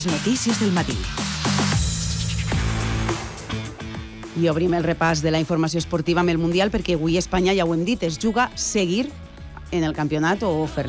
Notícies del matí. I obrim el repàs de la informació esportiva amb el Mundial perquè avui Espanya, ja ho hem dit, es juga seguir en el campionat o fer